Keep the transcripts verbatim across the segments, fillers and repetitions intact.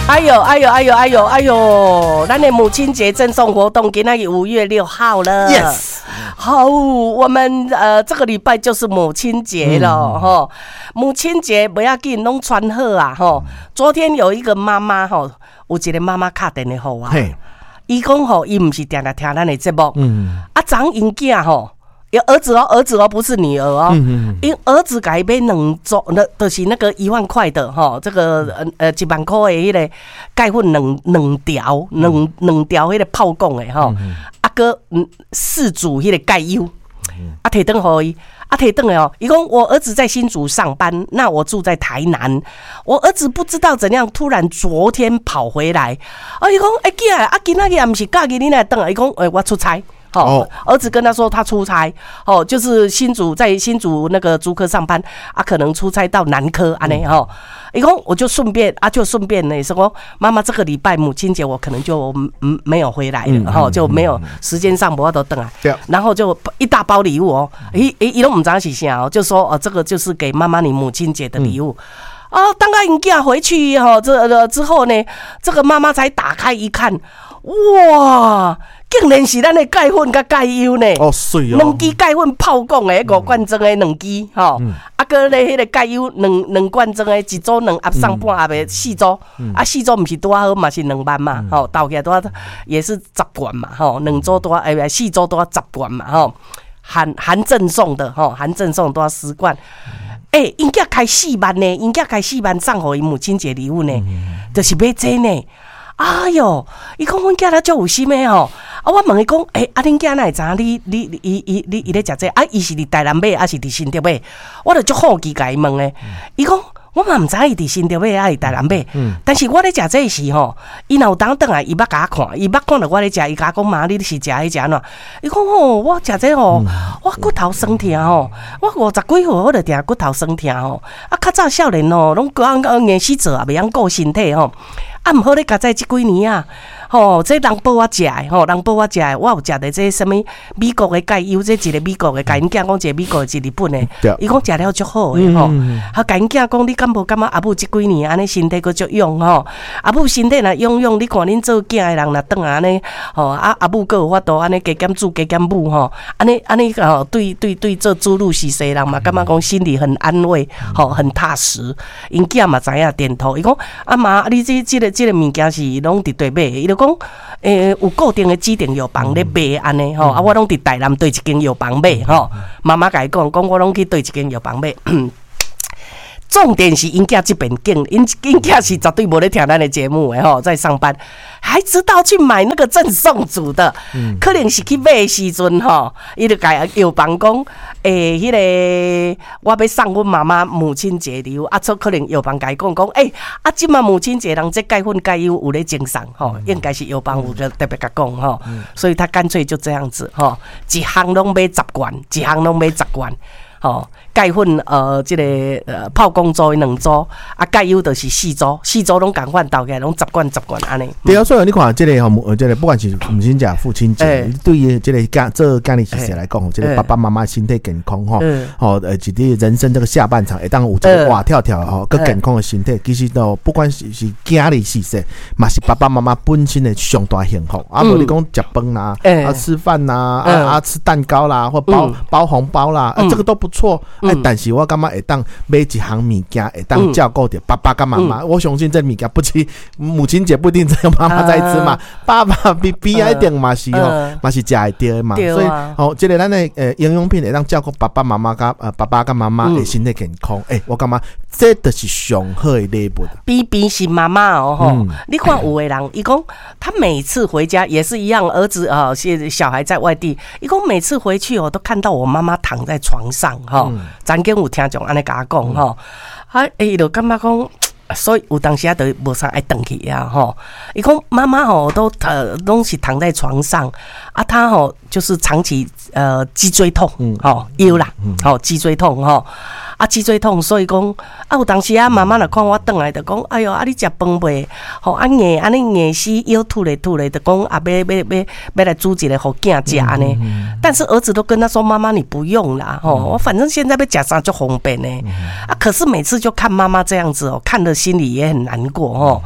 哎呦哎呦哎呦哎呦哎呦！咱的母亲节赠送活动今天五月六号了。 Yes， 好，我们呃这个礼拜就是母亲节了哈、嗯。母亲节不要紧，拢穿好啊哈。昨天有一个妈妈哈，有一个妈妈打电话给我，伊讲吼，伊唔是定定听咱的节目，嗯，啊，昨因囝吼。有儿子哦，儿子哦，不是女儿哦。嗯因儿子给伊买两组，那就是那个一万块的哈，这个呃呃一万块的迄个钙粉两两条，两两条迄个泡汞的哈，啊个嗯四组迄个钙优，啊摕转互伊，啊摕转的哦，伊讲我儿子在新竹上班，那我住在台南，我儿子不知道怎样突然昨天跑回来，啊伊讲哎囝啊今仔日也毋是假日你来转啊，伊讲哎我出差。哦，儿子跟他说他出差，哦，就是新竹在新竹那个竹科上班啊，可能出差到南科安尼哈。一共我就顺便啊，就顺便呢说，妈妈这个礼拜母亲节我可能就嗯没有回来了哈、嗯，就没有时间上我都等啊。然后就一大包礼物哦，一一一都唔知道是啥哦，就说哦这个就是给妈妈你母亲节的礼物。嗯、哦，当他因囝回去哈，这之后呢，这个妈妈才打开一看，哇！竟然是咱的钙粉甲钙优呢！ 哦，水哦， 两支钙粉泡汞的五罐装的两支，吼、嗯，啊，个咧迄个钙优两两罐装的，一组两盒上半盒的四组，嗯、啊，四组唔是多好嘛，是两万嘛，吼、嗯，倒起来多也是十罐嘛，吼，两组多哎，四组多十罐嘛，吼，含含赠送的，吼，含赠送多十罐。哎、欸，因囝开四万呢，因囝开四万送互伊母亲节礼物呢，嗯、就是买这呢。哎哟，伊讲阮囝仔足有心的吼，啊，我问伊讲，诶、欸，啊，恁囝哪会知影你你你伊你伊咧食这？啊，伊是伫台南买，还是伫新竹买？我就足好奇甲伊问诶，伊讲我嘛毋知伊伫新竹买，还是台南买。嗯、但是我咧食这时吼，伊若有当转来，伊捌甲我看，伊捌看到我咧食，伊甲我讲妈，你是食迄食喏？伊讲吼，我食这吼，我骨头酸痛吼，我五十几岁我就定骨头酸痛吼，啊，较早少年吼，拢讲讲硬死做，也袂晓顾身体吼。啊，毋好咧，甲在即几年啊，吼、哦，这人报我食诶，吼，人报我食诶，我有食着这什么美国诶钙优，这一个美国诶，甲因囝讲一个美国诶，一日本诶，伊讲食了足好诶，吼、嗯，啊，甲因囝讲，你敢无感觉阿母即几年安尼身体佫足勇吼，阿母身体若勇勇，你看恁做囝诶人若转来安尼，吼，啊阿母佫有法度安尼加减煮加减母吼，安尼安尼吼，对对对，做主路是西人嘛，感觉讲心里很安慰，吼，很踏实，因囝嘛知影点头，伊讲啊妈，你这这个。这个物件是拢伫对买，伊就讲，诶、欸，有固定的指定药房咧卖安尼吼，啊，我拢伫台南对一间药房买吼，妈妈甲伊讲，讲我拢去对一间药房买。重点是因囝这边劲，因因囝是绝对无咧听咱的节目的吼，在上班，还知道去买那个赠送组的，嗯、可能是去买的时阵吼，伊就甲药房讲，诶、欸，迄、那个我要送阮妈妈母亲节礼物，啊，做可能药房甲伊讲讲，诶、欸，啊，即嘛母亲节人这钙粉钙优有咧赠送吼，应该是药房有就特别甲讲吼，所以他干脆就这样子吼，一项拢买十罐，一项拢买十罐。哦，钙粉呃，这个呃泡汞组两组，啊钙优就是四组，四组拢共款倒起来，拢十罐十罐安尼。 对啊，所以你看这个吼，这个不管是母亲节、父亲节，欸、对于这个家做家里是谁来讲，欸、这个爸爸妈妈身体健康吼，吼呃，一啲人生这个下半场，会当有这个活跳跳吼，个健康的身体，其实都不管是是家里是谁，嘛是爸爸妈妈本身的上大幸福。啊，无你讲食饭啦，啊吃饭啦，啊啊吃蛋糕啦，或包包红包啦，这个都不。错，哎、嗯，但是我感觉会当买一项物件，会当照顾着爸爸跟妈妈。嗯、我相信这物件不止母亲节不一定只有妈妈在吃嘛，呃、爸爸比比一定嘛是哦，嘛是食会到的嘛。所以哦，这个咱的呃营养品会当照顾爸爸妈妈跟呃爸爸跟妈妈的身体健康。哎、嗯欸，我感觉这就是上好的礼物。 比比是妈妈哦吼，嗯、你看有的人，伊讲他每次回家也是一样，儿子啊，是小孩在外地，伊讲每次回去哦，都看到我妈妈躺在床上。吼，曾经有听众安尼甲我讲吼，啊，伊就感觉讲，所以有当时啊，就无啥爱回去啊，吼。伊讲妈妈吼都呃拢是躺在床上，啊，他吼就是长期呃脊椎痛，吼腰啦，吼脊椎痛吼。啊，脊椎痛，所以讲啊，有当时啊，妈妈若看我转来，就讲，哎哟，啊，你食饭未？吼，啊硬，安尼硬死，腰吐咧吐咧，就讲啊，要要要要来煮一个互囝食安尼。但是儿子都跟他说，妈妈你不用啦，吼，我反正现在要食啥就方便呢。啊，可是每次就看妈妈这样子哦，看了心里也很难过哦。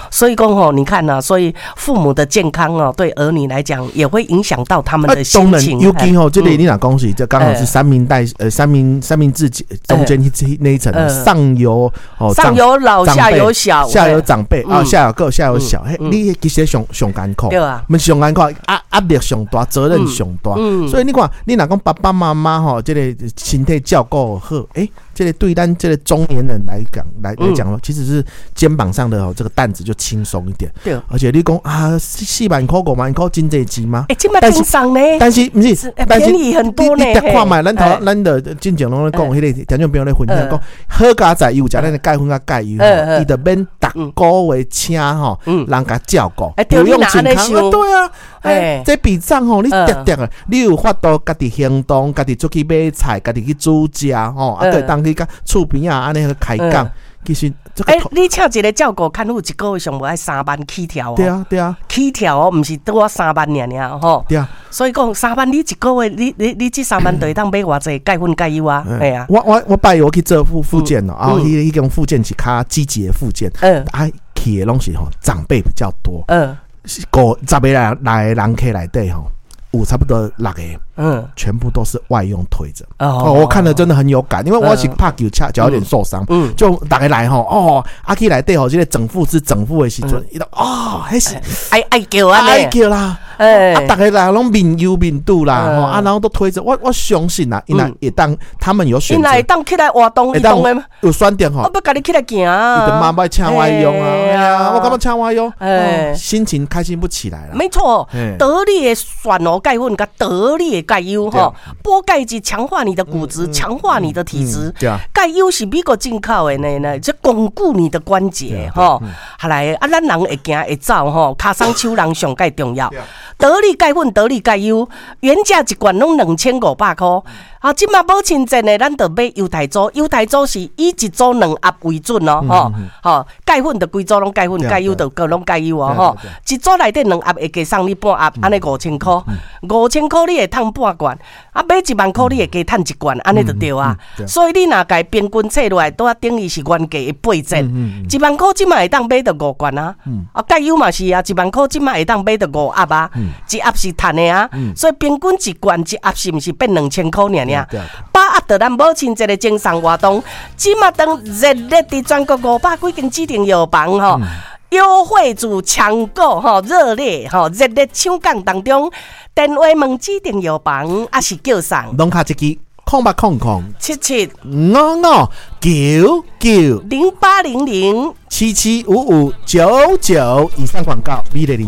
所以讲吼，你看呐、啊，所以父母的健康哦，对儿女来讲也会影响到他们的心情。 尤其吼，这里你若讲是，这刚好是三明代呃三明三明治中间那一层，上有哦上有老下有小， 下有长辈啊，下有个下有小，嘿，你其实上上艰苦， 对啊， 我们上艰苦压压力上大，责任上大，所以你看，你若讲爸爸妈妈吼，这个身体照顾好，诶。这个对咱这个中年人来讲来来讲、嗯、其实是肩膀上的、哦、这个担子就轻松一点。对，而且你讲啊，四万块五万块真济钱吗？ 哎、欸，这么轻松呢？ 但是不是？ 欸、便宜很多呢。 你你看嘛，咱头咱的进前拢咧讲，迄个听众朋友咧分享讲，好家在有食咱的钙粉甲钙油，伊就免逐个月请吼，人甲照顾， 不用健康。 对啊，哎，这笔账吼，你叠叠啊，你有法度家己行动，家己出去买菜，家己去煮食吼，啊，对，当去甲厝边啊，安尼个开讲，其实哎、欸，你请一个照顾，看有一个月上无爱三万起跳哦。 对啊，对啊， 起跳哦，唔是多三万尔尔吼。 对啊， 所以讲三万，你一个月，你你你这三万就会当买偌济钙粉钙油啊？哎啊， 我我我拜我去做复复健哦，然后迄迄种复健是较积极的复健，嗯，啊，去的拢是吼长辈比较多，嗯，五十个来来人客内底吼。有差不多六个，嗯，全部都是外用推着。哦, 哦，我看了真的很有感，因为我是怕球脚脚有点受伤，嗯，就大家来吼，哦，阿 K 来对吼，这个整复是整复的时阵，伊都哦，还是爱爱叫啊， 爱叫啦，哎，啊，大家来拢面油面肚啦，吼啊，然后都推着，我我相信啊，因为也当他们有选择， 因为当起来活动移动的， 有酸点吼， 我不跟你起来行， 你的妈妈请外用啊，哎呀，我干嘛请外用？哎，心情开心不起来了。 没错，得力的选哦钙粉跟得力的钙油哈，补钙质强化你的骨质，强化你的体质。钙油是美国进口的呢，呢，这巩固你的关节哈。后来啊，咱人会行会走哈，脚松手人上介重要。得力钙粉、得力钙油，原价一罐拢两千五百块。啊，即马保清真的，咱就买优台组，优台组是以一组两盒为准哦，吼，吼，钙粉就规组拢钙粉，钙油就各拢钙油哦，吼，一组内底两盒会加送你半盒，安尼五千块，五千块你会赚半罐，啊，买一万块你会加赚一罐，安尼就对啊。所以你若家平均测落来，拄啊等于是原价的八折，一万块即马会当买到五罐啊，啊，钙油嘛是啊，一万块即马会当买到五盒啊，一盒是赚的啊，所以平均一罐一盒是毋是变两千块尔？把握到咱母亲节的精神活动，即马当热烈伫全国五百几间指定药房吼，优惠自抢购吼，热烈吼热烈抢购当中，电话问指定药房，还是叫上拢卡一支空八空空七七五五九九零八零零七七五五九九以上广告，美丽零。